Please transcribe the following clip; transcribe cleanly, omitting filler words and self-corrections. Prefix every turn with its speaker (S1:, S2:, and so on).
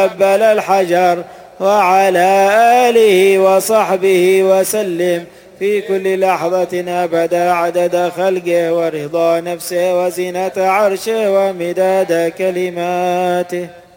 S1: قبل الحجر وعلى آله وصحبه وسلم في كل لحظة أبدا عدد خلقه ورضا نفسه وزنة عرشه ومداد كلماته.